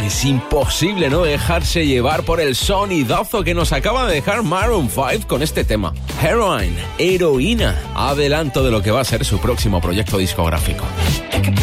Es imposible no dejarse llevar por el sonidazo que nos acaba de dejar Maroon 5 con este tema. Heroine, heroína, adelanto de lo que va a ser su próximo proyecto discográfico.